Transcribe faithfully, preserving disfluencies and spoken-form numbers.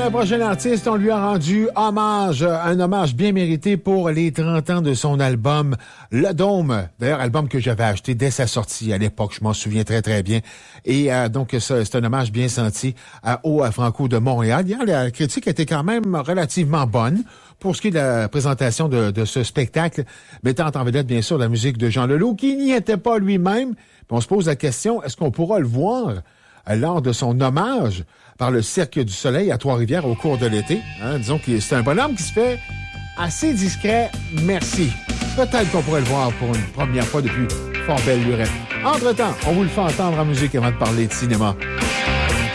le prochain artiste, on lui a rendu hommage, un hommage bien mérité pour les trente ans de son album Le Dôme. D'ailleurs, album que j'avais acheté dès sa sortie à l'époque, je m'en souviens très très bien. Et euh, donc, c'est un hommage bien senti euh, au Franco de Montréal. Hier, la critique était quand même relativement bonne pour ce qui est de la présentation de, de ce spectacle, mettant en vedette, bien sûr, la musique de Jean Leloup, qui n'y était pas lui-même. Puis on se pose la question, est-ce qu'on pourra le voir lors de son hommage par le Cirque du Soleil à Trois-Rivières au cours de l'été? Hein, disons que c'est un bonhomme qui se fait assez discret, merci. Peut-être qu'on pourrait le voir pour une première fois depuis fort belle lurette. Entre-temps, on vous le fait entendre en musique avant de parler de cinéma.